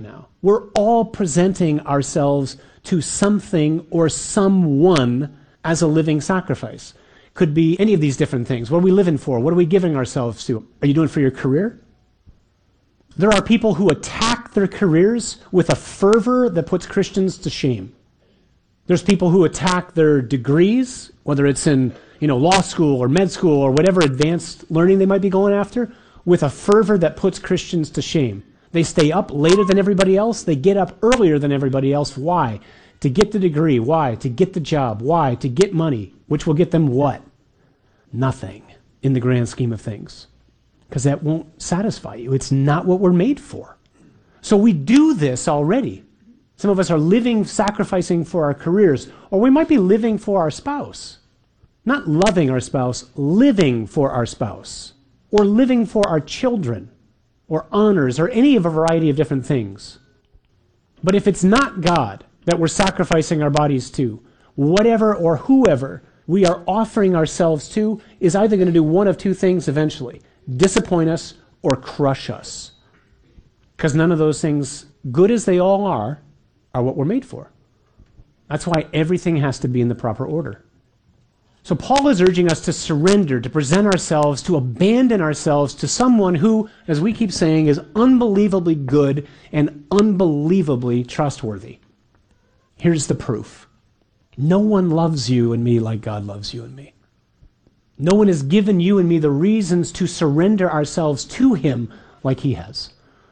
now. We're all presenting ourselves to something or someone as a living sacrifice. Could be any of these different things. What are we living for? What are we giving ourselves to? Are you doing it for your career? There are people who attack their careers with a fervor that puts Christians to shame. There's people who attack their degrees, whether it's in law school or med school or whatever advanced learning they might be going after, with a fervor that puts Christians to shame. They stay up later than everybody else. They get up earlier than everybody else. Why? To get the degree. Why? To get the job. Why? To get money, which will get them what? Nothing in the grand scheme of things. Because that won't satisfy you. It's not what we're made for. So we do this already. Some of us are living, sacrificing for our careers, or we might be living for our spouse. Not loving our spouse, living for our spouse, or living for our children, or honors, or any of a variety of different things. But if it's not God that we're sacrificing our bodies to, whatever or whoever we are offering ourselves to is either going to do one of two things eventually: disappoint us or crush us. Because none of those things, good as they all are what we're made for. That's why everything has to be in the proper order. So Paul is urging us to surrender, to present ourselves, to abandon ourselves to someone who, as we keep saying, is unbelievably good and unbelievably trustworthy. Here's the proof. No one loves you and me like God loves you and me. No one has given you and me the reasons to surrender ourselves to him like he has.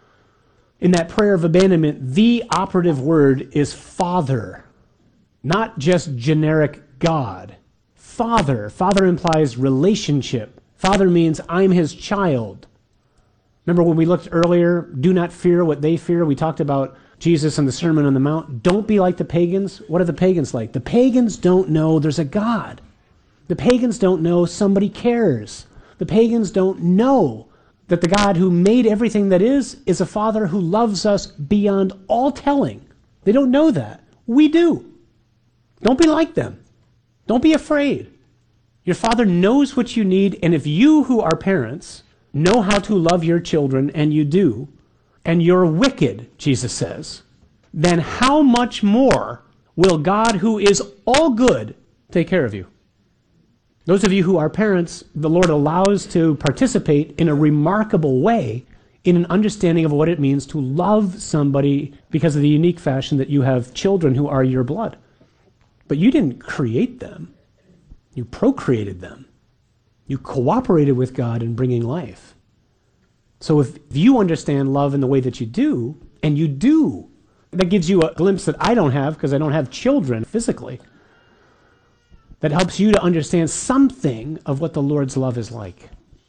In that prayer of abandonment, the operative word is Father, not just generic God. Father. Father implies relationship. Father means I'm his child. Remember when we looked earlier, do not fear what they fear? We talked about Jesus and the Sermon on the Mount. Don't be like the pagans. What are the pagans like? The pagans don't know there's a God. The pagans don't know somebody cares. The pagans don't know that the God who made everything that is a Father who loves us beyond all telling. They don't know that. We do. Don't be like them. Don't be afraid. Your Father knows what you need, and if you who are parents know how to love your children, and you do, and you're wicked, Jesus says, then how much more will God, who is all good, take care of you? Those of you who are parents, the Lord allows to participate in a remarkable way in an understanding of what it means to love somebody because of the unique fashion that you have children who are your blood. But you didn't create them. You procreated them. You cooperated with God in bringing life. So if you understand love in the way that you do, and you do, that gives you a glimpse that I don't have because I don't have children physically. That helps you to understand something of what the Lord's love is like.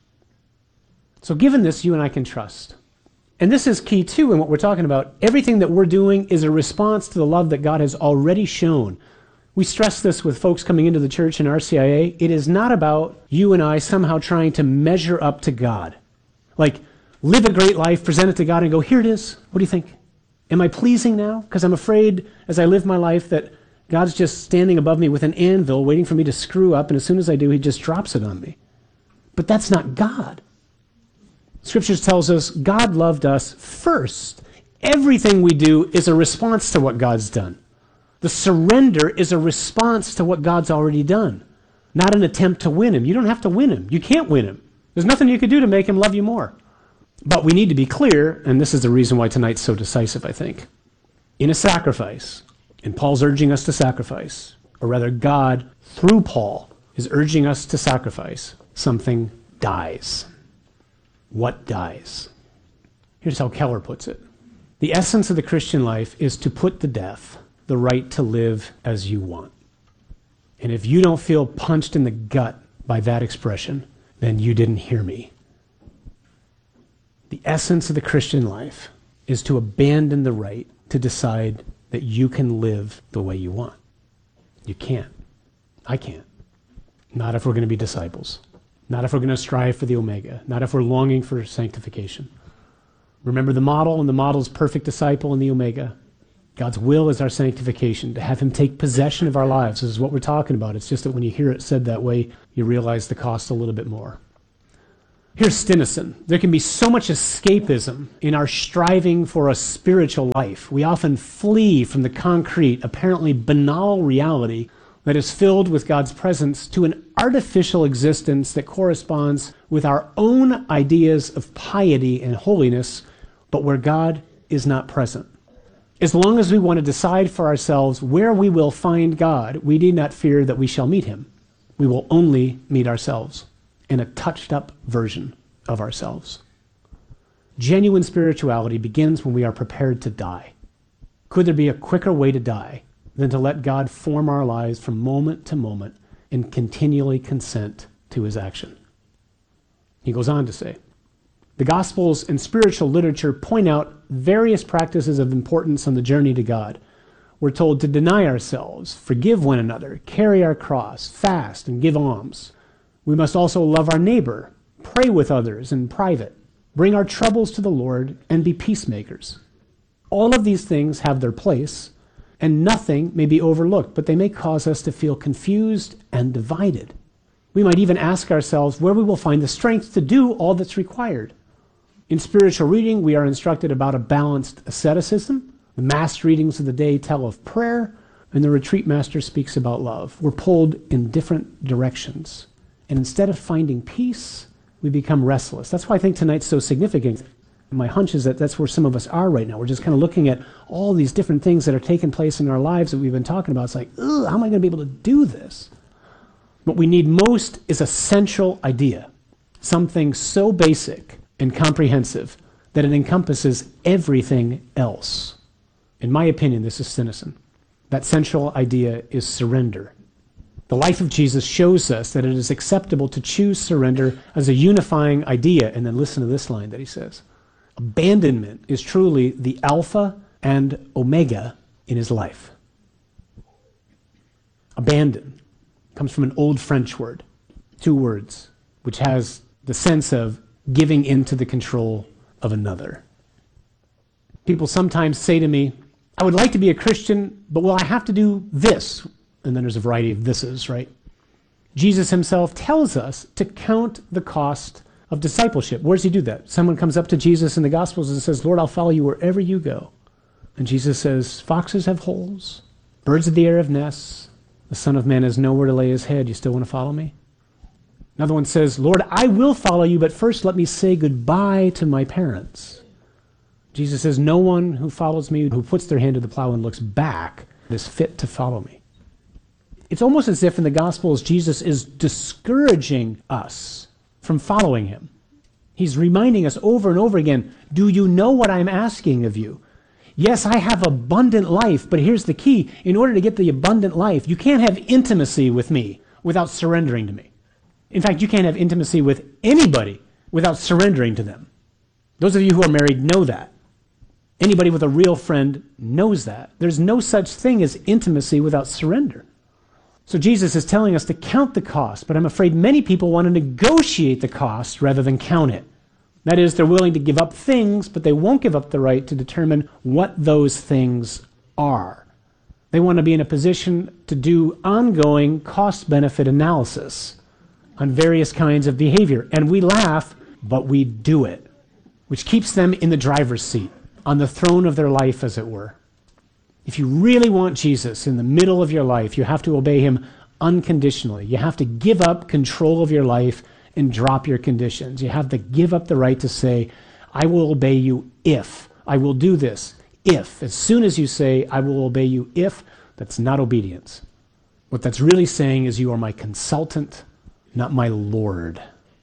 So given this, you and I can trust. And this is key too in what we're talking about. Everything that we're doing is a response to the love that God has already shown. We stress this with folks coming into the church in RCIA. It is not about you and I somehow trying to measure up to God. Like, live a great life, present it to God, and go, here it is. What do you think? Am I pleasing now? Because I'm afraid as I live my life that God's just standing above me with an anvil waiting for me to screw up, and as soon as I do, he just drops it on me. But that's not God. Scriptures tells us God loved us first. Everything we do is a response to what God's done. The surrender is a response to what God's already done, not an attempt to win him. You don't have to win him. You can't win him. There's nothing you could do to make him love you more. But we need to be clear, and this is the reason why tonight's so decisive, I think. In a sacrifice, and Paul's urging us to sacrifice, or rather God, through Paul, is urging us to sacrifice, something dies. What dies? Here's how Keller puts it. The essence of the Christian life is to put to death the right to live as you want. And if you don't feel punched in the gut by that expression, then you didn't hear me. The essence of the Christian life is to abandon the right to decide that you can live the way you want. You can't. I can't. Not if we're going to be disciples. Not if we're going to strive for the Omega. Not if we're longing for sanctification. Remember the model, and the model's perfect disciple in the Omega. God's will is our sanctification, to have him take possession of our lives. This is what we're talking about. It's just that when you hear it said that way, you realize the cost a little bit more. Here's Stinnison. There can be so much escapism in our striving for a spiritual life. We often flee from the concrete, apparently banal reality that is filled with God's presence to an artificial existence that corresponds with our own ideas of piety and holiness, but where God is not present. As long as we want to decide for ourselves where we will find God, we need not fear that we shall meet him. We will only meet ourselves in a touched-up version of ourselves. Genuine spirituality begins when we are prepared to die. Could there be a quicker way to die than to let God form our lives from moment to moment and continually consent to his action? He goes on to say, the Gospels and spiritual literature point out various practices of importance on the journey to God. We're told to deny ourselves, forgive one another, carry our cross, fast, and give alms. We must also love our neighbor, pray with others in private, bring our troubles to the Lord, and be peacemakers. All of these things have their place, and nothing may be overlooked, but they may cause us to feel confused and divided. We might even ask ourselves where we will find the strength to do all that's required. In spiritual reading, we are instructed about a balanced asceticism. The mass readings of the day tell of prayer, and the retreat master speaks about love. We're pulled in different directions. And instead of finding peace, we become restless. That's why I think tonight's so significant. My hunch is that that's where some of us are right now. We're just kind of looking at all these different things that are taking place in our lives that we've been talking about. It's like, ugh, how am I going to be able to do this? What we need most is a central idea, something so basic and comprehensive that it encompasses everything else. In my opinion, this is Stinnison. That central idea is surrender. The life of Jesus shows us that it is acceptable to choose surrender as a unifying idea. And then listen to this line that he says. Abandonment is truly the alpha and omega in his life. Abandon comes from an old French word, 2 words, which has the sense of giving into the control of another. People sometimes say to me, I would like to be a Christian, but will I have to do this? And then there's a variety of thises, right? Jesus himself tells us to count the cost of discipleship. Where does he do that? Someone comes up to Jesus in the Gospels and says, Lord, I'll follow you wherever you go. And Jesus says, foxes have holes, birds of the air have nests, the Son of Man has nowhere to lay his head. You still want to follow me? Another one says, Lord, I will follow you, but first let me say goodbye to my parents. Jesus says, no one who follows me, who puts their hand to the plow and looks back, is fit to follow me. It's almost as if in the Gospels, Jesus is discouraging us from following him. He's reminding us over and over again, do you know what I'm asking of you? Yes, I have abundant life, but here's the key. In order to get the abundant life, you can't have intimacy with me without surrendering to me. In fact, you can't have intimacy with anybody without surrendering to them. Those of you who are married know that. Anybody with a real friend knows that. There's no such thing as intimacy without surrender. So Jesus is telling us to count the cost, but I'm afraid many people want to negotiate the cost rather than count it. That is, they're willing to give up things, but they won't give up the right to determine what those things are. They want to be in a position to do ongoing cost-benefit analysis on various kinds of behavior. And we laugh, but we do it, which keeps them in the driver's seat, on the throne of their life, as it were. If you really want Jesus in the middle of your life, you have to obey him unconditionally. You have to give up control of your life and drop your conditions. You have to give up the right to say, I will obey you if. I will do this if. As soon as you say, I will obey you if, that's not obedience. What that's really saying is you are my consultant, not my Lord.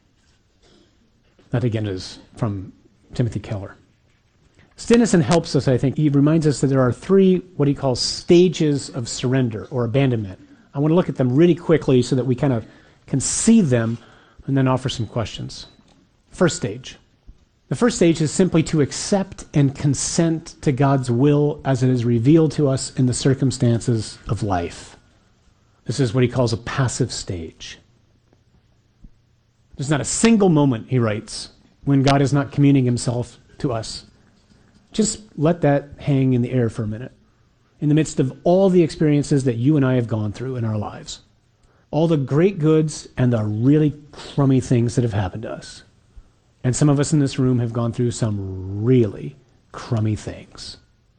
That again is from Timothy Keller. Stinnison helps us, I think. He reminds us that there are 3 what he calls stages of surrender or abandonment. I want to look at them really quickly so that we kind of can see them and then offer some questions. First stage. The first stage is simply to accept and consent to God's will as it is revealed to us in the circumstances of life. This is what he calls a passive stage. There's not a single moment, he writes, when God is not communing himself to us. Just let that hang in the air for a minute. In the midst of all the experiences that you and I have gone through in our lives, all the great goods and the really crummy things that have happened to us, And some of us in this room have gone through some really crummy things,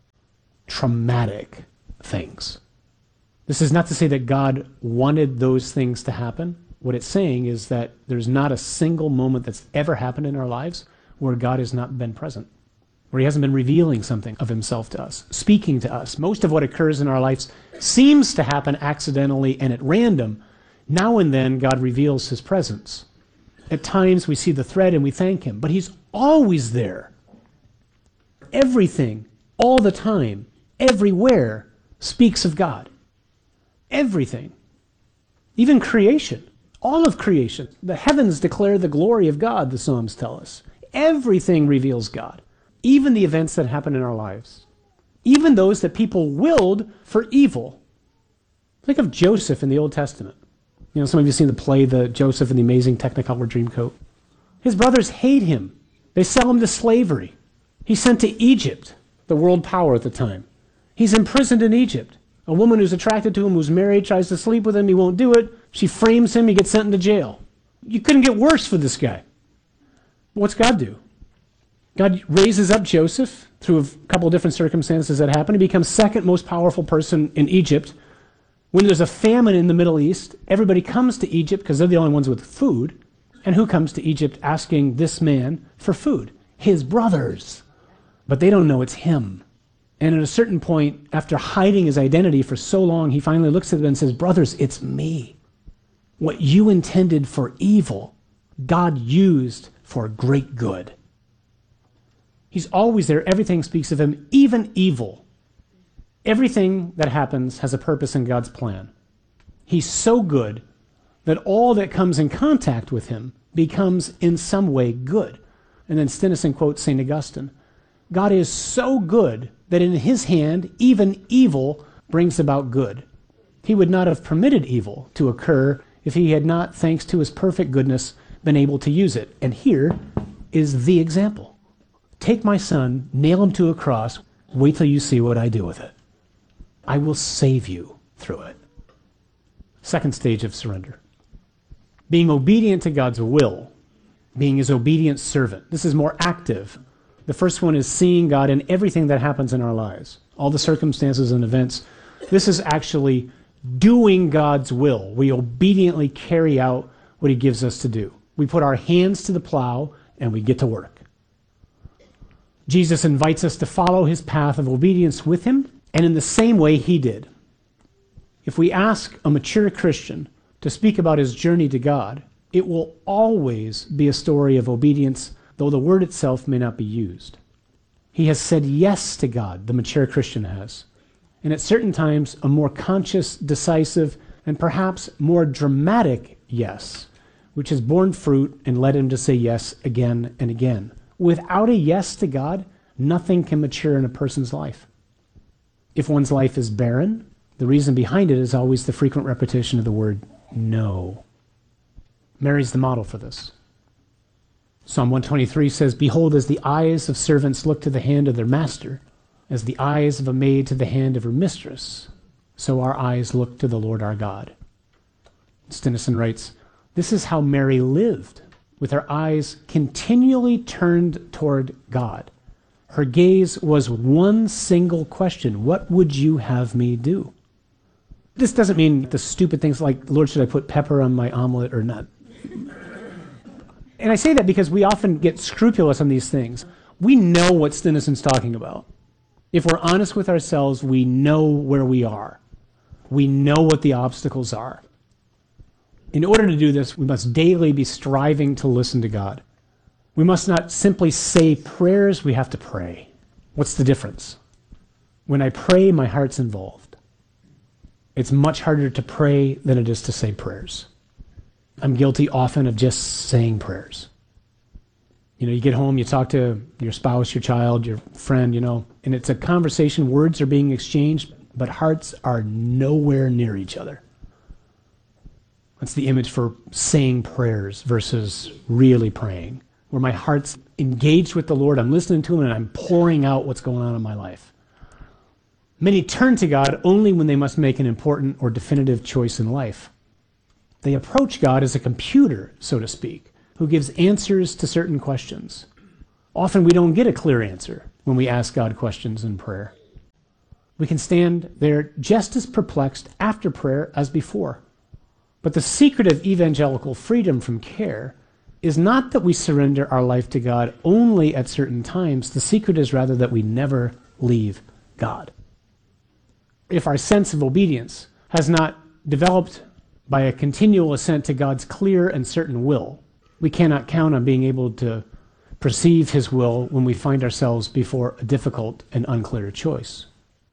traumatic things. This is not to say that God wanted those things to happen. What it's saying is that there's not a single moment that's ever happened in our lives where God has not been present, where he hasn't been revealing something of himself to us, speaking to us. Most of what occurs in our lives seems to happen accidentally and at random. Now and then, God reveals his presence. At times, we see the thread and we thank him, but he's always there. Everything, all the time, everywhere, speaks of God. Everything. Even creation. All of creation. The heavens declare the glory of God, the Psalms tell us. Everything reveals God. Even the events that happen in our lives. Even those that people willed for evil. Think of Joseph in the Old Testament. You know, some of you have seen the play, The Joseph and the Amazing Technicolor Dreamcoat. His brothers hate him. They sell him to slavery. He's sent to Egypt, the world power at the time. He's imprisoned in Egypt. A woman who's attracted to him, who's married, tries to sleep with him. He won't do it. She frames him. He gets sent into jail. You couldn't get worse for this guy. What's God do? God raises up Joseph through a couple of different circumstances that happen. He becomes second most powerful person in Egypt. When there's a famine in the Middle East, everybody comes to Egypt because they're the only ones with food. And who comes to Egypt asking this man for food? His brothers. But they don't know it's him. And at a certain point, after hiding his identity for so long, he finally looks at them and says, brothers, it's me. What you intended for evil, God used for great good. He's always there. Everything speaks of him, even evil. Everything that happens has a purpose in God's plan. He's so good that all that comes in contact with him becomes in some way good. And then Stenison quotes St. Augustine. God is so good that in his hand, even evil brings about good. He would not have permitted evil to occur if he had not, thanks to his perfect goodness, been able to use it. And here is the example. Take my son, nail him to a cross, wait till you see what I do with it. I will save you through it. Second stage of surrender. Being obedient to God's will, being his obedient servant. This is more active. The first one is seeing God in everything that happens in our lives, all the circumstances and events. This is actually doing God's will. We obediently carry out what he gives us to do. We put our hands to the plow and we get to work. Jesus invites us to follow his path of obedience with him, and in the same way he did. If we ask a mature Christian to speak about his journey to God, it will always be a story of obedience, though the word itself may not be used. He has said yes to God, the mature Christian has. And at certain times, a more conscious, decisive, and perhaps more dramatic yes, which has borne fruit and led him to say yes again and again. Without a yes to God, nothing can mature in a person's life. If one's life is barren, the reason behind it is always the frequent repetition of the word no. Mary's the model for this. Psalm 123 says, behold, as the eyes of servants look to the hand of their master, as the eyes of a maid to the hand of her mistress, so our eyes look to the Lord our God. Stenison writes, this is how Mary lived, with her eyes continually turned toward God. Her gaze was one single question: what would you have me do? This doesn't mean the stupid things like, Lord, should I put pepper on my omelet or not? And I say that because we often get scrupulous on these things. We know what Stenison's talking about. If we're honest with ourselves, we know where we are. We know what the obstacles are. In order to do this, we must daily be striving to listen to God. We must not simply say prayers, we have to pray. What's the difference? When I pray, my heart's involved. It's much harder to pray than it is to say prayers. I'm guilty often of just saying prayers. You know, you get home, you talk to your spouse, your child, your friend, and it's a conversation, words are being exchanged, but hearts are nowhere near each other. That's the image for saying prayers versus really praying, where my heart's engaged with the Lord, I'm listening to him, and I'm pouring out what's going on in my life. Many turn to God only when they must make an important or definitive choice in life. They approach God as a computer, so to speak, who gives answers to certain questions. Often we don't get a clear answer when we ask God questions in prayer. We can stand there just as perplexed after prayer as before. But the secret of evangelical freedom from care is not that we surrender our life to God only at certain times. The secret is rather that we never leave God. If our sense of obedience has not developed by a continual assent to God's clear and certain will, we cannot count on being able to perceive his will when we find ourselves before a difficult and unclear choice.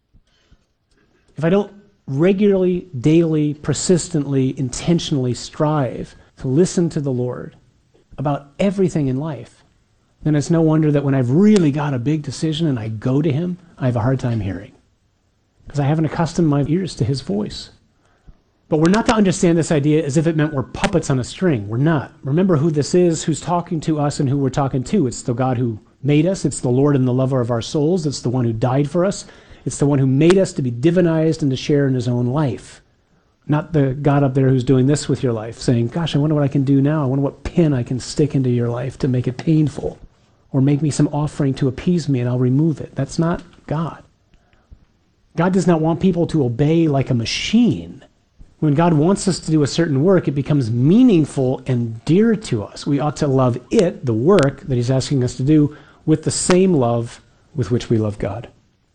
If I don't regularly, daily, persistently, intentionally strive to listen to the Lord about everything in life, then it's no wonder that when I've really got a big decision and I go to him, I have a hard time hearing, because I haven't accustomed my ears to his voice. But we're not to understand this idea as if it meant we're puppets on a string. We're not. Remember who this is, who's talking to us, and who we're talking to. It's the God who made us. It's the Lord and the lover of our souls. It's the one who died for us. It's the one who made us to be divinized and to share in his own life. Not the God up there who's doing this with your life, saying, gosh, I wonder what I can do now. I wonder what pin I can stick into your life to make it painful, or make me some offering to appease me and I'll remove it. That's not God. God does not want people to obey like a machine. When God wants us to do a certain work, it becomes meaningful and dear to us. We ought to love it, the work that he's asking us to do, with the same love with which we love God.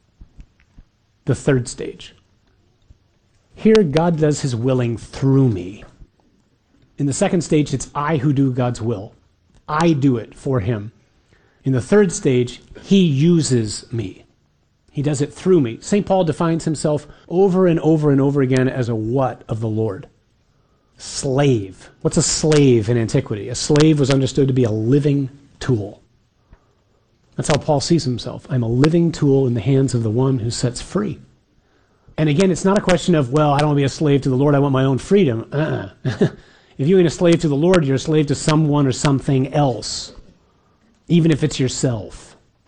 The third stage. Here, God does his willing through me. In the second stage, it's I who do God's will. I do it for him. In the third stage, he uses me. He does it through me. St. Paul defines himself over and over and over again as a what of the Lord? Slave. What's a slave in antiquity? A slave was understood to be a living tool. That's how Paul sees himself. I'm a living tool in the hands of the one who sets free. And again, it's not a question of, well, I don't want to be a slave to the Lord, I want my own freedom. If you ain't a slave to the Lord, you're a slave to someone or something else, even if it's yourself.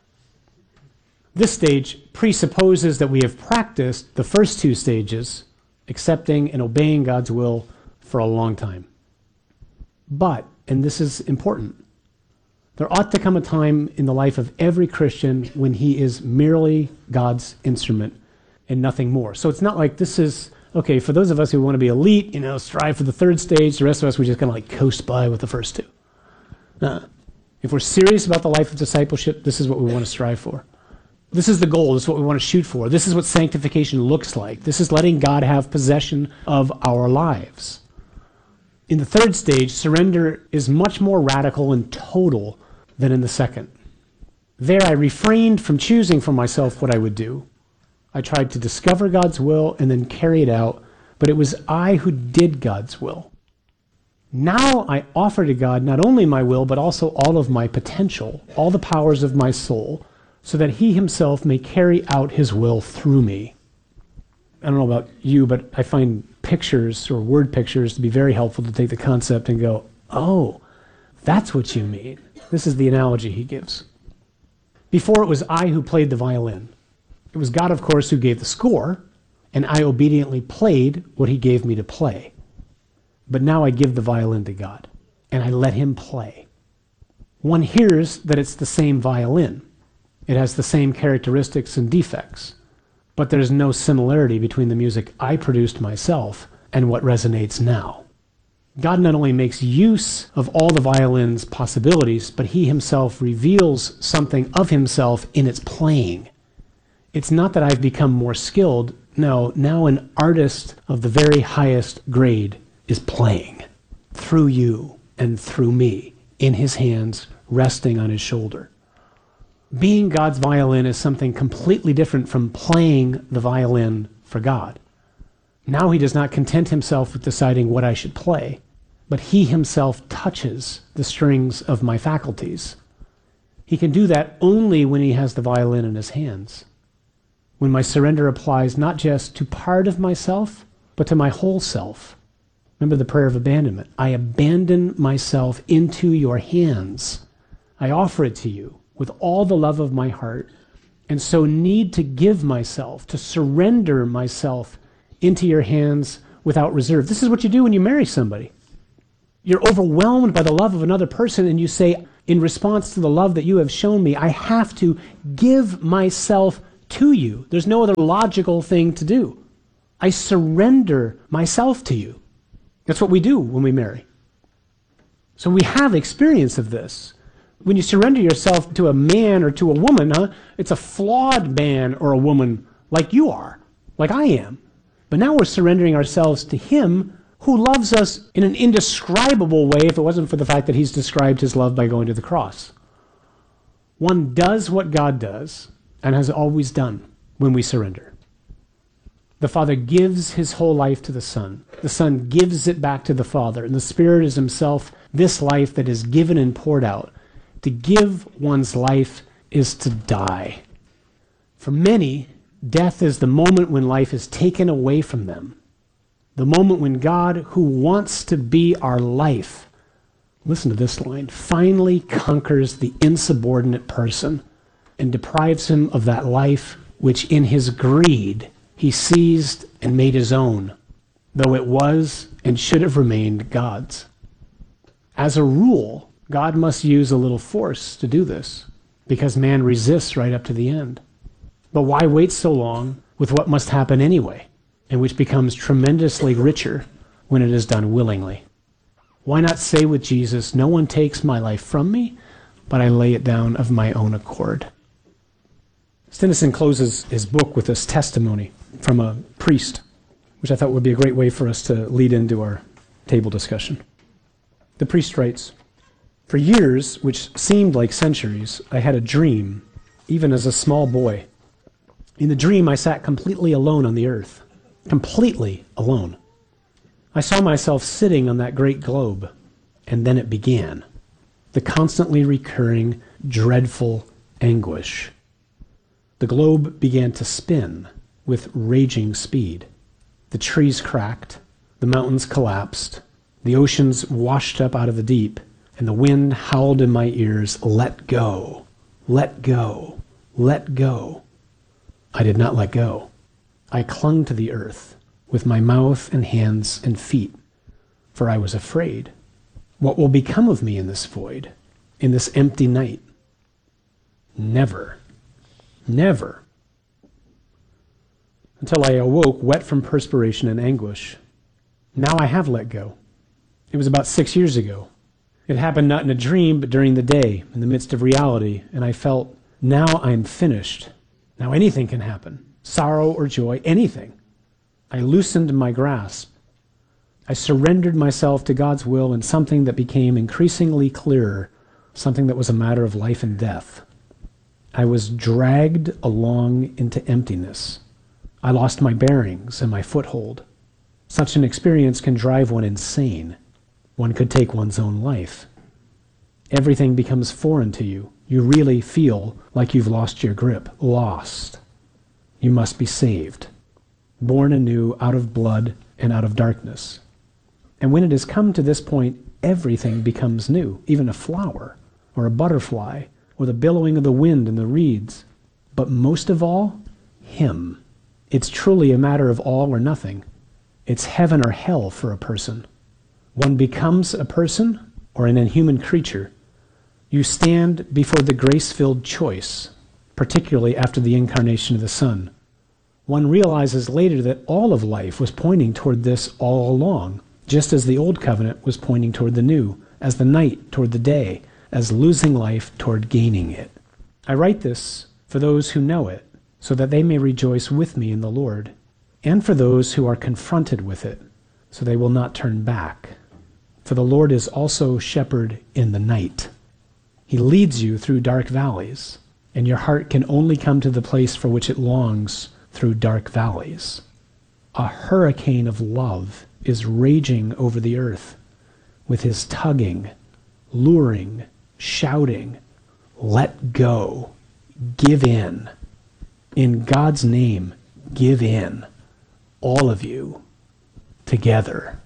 This stage presupposes that we have practiced the first two stages, accepting and obeying God's will, for a long time. But, and this is important, there ought to come a time in the life of every Christian when he is merely God's instrument and nothing more. So it's not like this is, okay, for those of us who want to be elite, strive for the third stage, the rest of us, we just kind of like coast by with the first two. If we're serious about the life of discipleship, this is what we want to strive for. This is the goal. This is what we want to shoot for. This is what sanctification looks like. This is letting God have possession of our lives. In the third stage, surrender is much more radical and total than in the second. There, I refrained from choosing for myself what I would do. I tried to discover God's will and then carry it out, but it was I who did God's will. Now I offer to God not only my will, but also all of my potential, all the powers of my soul, so that he himself may carry out his will through me. I don't know about you, but I find pictures or word pictures to be very helpful to take the concept and go, oh, that's what you mean. This is the analogy he gives. Before, it was I who played the violin. It was God, of course, who gave the score, and I obediently played what he gave me to play. But now I give the violin to God, and I let him play. One hears that it's the same violin. It has the same characteristics and defects, but there's no similarity between the music I produced myself and what resonates now. God not only makes use of all the violin's possibilities, but he himself reveals something of himself in its playing. It's not that I've become more skilled. No, now an artist of the very highest grade is playing through you and through me, in his hands, resting on his shoulder. Being God's violin is something completely different from playing the violin for God. Now he does not content himself with deciding what I should play, but he himself touches the strings of my faculties. He can do that only when he has the violin in his hands. When my surrender applies not just to part of myself, but to my whole self. Remember the prayer of abandonment. I abandon myself into your hands. I offer it to you with all the love of my heart, and so need to give myself, to surrender myself into your hands without reserve. This is what you do when you marry somebody. You're overwhelmed by the love of another person, and you say, in response to the love that you have shown me, I have to give myself to you. There's no other logical thing to do. I surrender myself to you. That's what we do when we marry. So we have experience of this. When you surrender yourself to a man or to a woman, it's a flawed man or a woman like you are, like I am. But now we're surrendering ourselves to him who loves us in an indescribable way if it wasn't for the fact that he's described his love by going to the cross. One does what God does and has always done when we surrender. The Father gives his whole life to the Son. The Son gives it back to the Father. And the Spirit is himself this life that is given and poured out. To give one's life is to die. For many, death is the moment when life is taken away from them. The moment when God, who wants to be our life, listen to this line, finally conquers the insubordinate person and deprives him of that life which in his greed he seized and made his own, though it was and should have remained God's. As a rule, God must use a little force to do this, because man resists right up to the end. But why wait so long with what must happen anyway, and which becomes tremendously richer when it is done willingly? Why not say with Jesus, no one takes my life from me, but I lay it down of my own accord? Tennyson closes his book with this testimony from a priest, which I thought would be a great way for us to lead into our table discussion. The priest writes, "For years, which seemed like centuries, I had a dream, even as a small boy. In the dream, I sat completely alone on the earth, completely alone. I saw myself sitting on that great globe, and then it began, the constantly recurring, dreadful anguish. The globe began to spin with raging speed. The trees cracked, the mountains collapsed, the oceans washed up out of the deep, and the wind howled in my ears, 'Let go, let go, let go.' I did not let go. I clung to the earth with my mouth and hands and feet, for I was afraid. What will become of me in this void, in this empty night? Never, never. Until I awoke wet from perspiration and anguish. Now I have let go. It was about 6 years ago. It happened not in a dream, but during the day, in the midst of reality, and I felt, now I'm finished. Now anything can happen, sorrow or joy, anything. I loosened my grasp. I surrendered myself to God's will in something that became increasingly clearer, something that was a matter of life and death. I was dragged along into emptiness. I lost my bearings and my foothold. Such an experience can drive one insane. One could take one's own life. Everything becomes foreign to you. You really feel like you've lost your grip, lost. You must be saved, born anew out of blood and out of darkness. And when it has come to this point, everything becomes new, even a flower or a butterfly or the billowing of the wind in the reeds. But most of all, Him. It's truly a matter of all or nothing. It's heaven or hell for a person. One becomes a person or an inhuman creature. You stand before the grace-filled choice, particularly after the incarnation of the Son. One realizes later that all of life was pointing toward this all along, just as the old covenant was pointing toward the new, as the night toward the day, as losing life toward gaining it. I write this for those who know it, so that they may rejoice with me in the Lord, and for those who are confronted with it, so they will not turn back. For the Lord is also shepherd in the night. He leads you through dark valleys, and your heart can only come to the place for which it longs through dark valleys. A hurricane of love is raging over the earth, with his tugging, luring, shouting, let go, give in. In God's name, give in, all of you, together.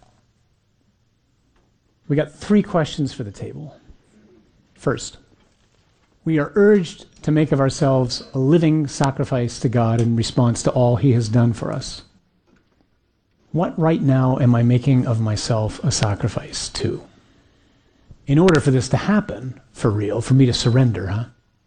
We got 3 questions for the table. First, we are urged to make of ourselves a living sacrifice to God in response to all He has done for us. What right now am I making of myself a sacrifice to? In order for this to happen, for real, for me to surrender, huh?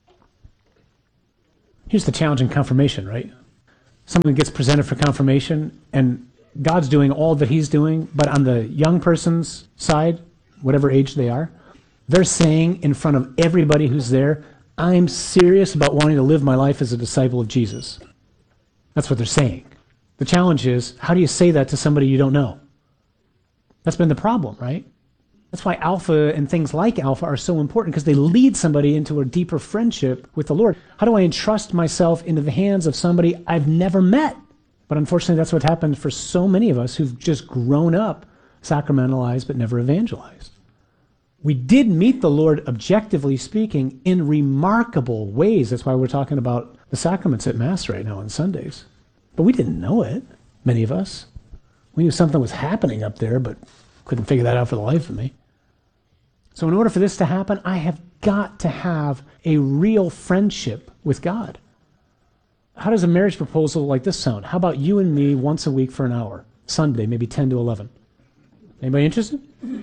Here's the challenge in confirmation, right? Someone gets presented for confirmation, and God's doing all that he's doing, but on the young person's side, whatever age they are, they're saying in front of everybody who's there, I'm serious about wanting to live my life as a disciple of Jesus. That's what they're saying. The challenge is, how do you say that to somebody you don't know? That's been the problem, right? That's why Alpha and things like Alpha are so important, because they lead somebody into a deeper friendship with the Lord. How do I entrust myself into the hands of somebody I've never met? But unfortunately, that's what happened for so many of us who've just grown up sacramentalized but never evangelized. We did meet the Lord, objectively speaking, in remarkable ways. That's why we're talking about the sacraments at Mass right now on Sundays. But we didn't know it, many of us. We knew something was happening up there, but couldn't figure that out for the life of me. So in order for this to happen, I have got to have a real friendship with God. How does a marriage proposal like this sound? How about you and me once a week for an hour? Sunday, maybe 10 to 11. Anybody interested?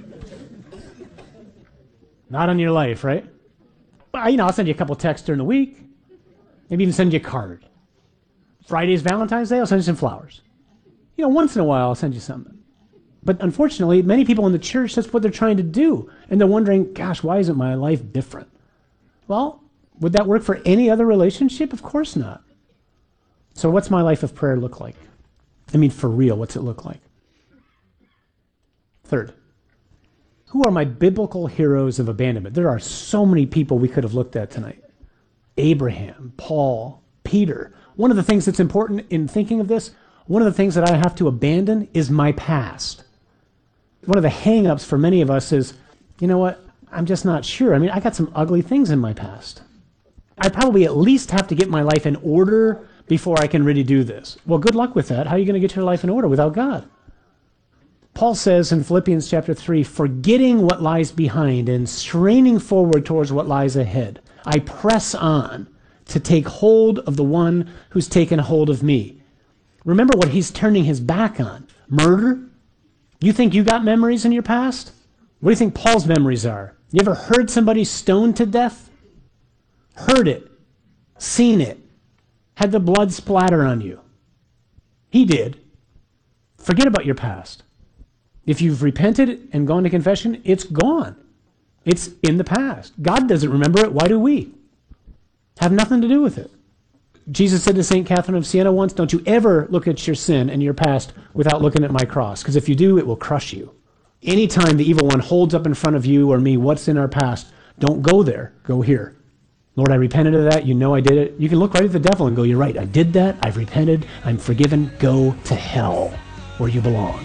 Not on your life, right? Well, I'll send you a couple texts during the week. Maybe even send you a card. Friday's Valentine's Day, I'll send you some flowers. Once in a while, I'll send you something. But unfortunately, many people in the church, that's what they're trying to do. And they're wondering, gosh, why isn't my life different? Well, would that work for any other relationship? Of course not. So what's my life of prayer look like? I mean, for real, what's it look like? Third, who are my biblical heroes of abandonment? There are so many people we could have looked at tonight. Abraham, Paul, Peter. One of the things that's important in thinking of this, one of the things that I have to abandon is my past. One of the hang-ups for many of us is, you know what, I'm just not sure. I mean, I got some ugly things in my past. I probably at least have to get my life in order before I can really do this. Well, good luck with that. How are you going to get your life in order without God? Paul says in Philippians chapter 3, forgetting what lies behind and straining forward towards what lies ahead, I press on to take hold of the one who's taken hold of me. Remember what he's turning his back on. Murder? You think you got memories in your past? What do you think Paul's memories are? You ever heard somebody stoned to death? Heard it. Seen it. Had the blood splatter on you. He did. Forget about your past. If you've repented and gone to confession, it's gone. It's in the past. God doesn't remember it. Why do we? Have nothing to do with it. Jesus said to St. Catherine of Siena once, don't you ever look at your sin and your past without looking at my cross, because if you do, it will crush you. Anytime the evil one holds up in front of you or me what's in our past, don't go there. Go here. Lord, I repented of that. You know I did it. You can look right at the devil and go, you're right. I did that. I've repented. I'm forgiven. Go to hell where you belong.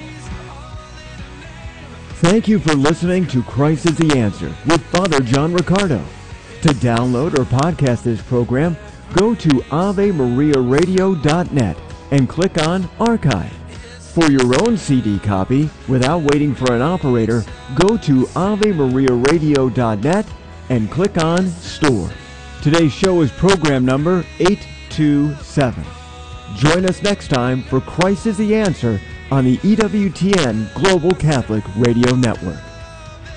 Thank you for listening to Christ is the Answer with Father John Riccardo. To download or podcast this program, go to AveMariaRadio.net and click on Archive. For your own CD copy, without waiting for an operator, go to AveMariaRadio.net and click on Store. Today's show is program number 827. Join us next time for Christ is the Answer on the EWTN Global Catholic Radio Network.